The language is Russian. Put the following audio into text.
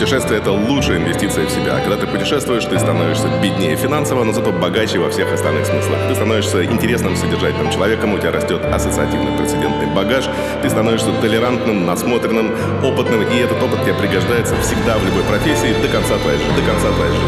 Путешествие — это лучшая инвестиция в себя. Когда ты путешествуешь, ты становишься беднее финансово, но зато богаче во всех остальных смыслах. Ты становишься интересным, содержательным человеком, у тебя растет ассоциативный прецедентный багаж, ты становишься толерантным, насмотренным, опытным, и этот опыт тебе пригождается всегда в любой профессии до конца твоей жизни.